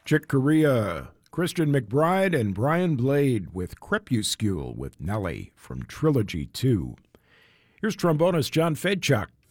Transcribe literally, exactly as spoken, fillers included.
Chick Corea, Christian McBride, and Brian Blade with Crepuscule with Nellie from Trilogy two. Here's trombonist John Fedchuk.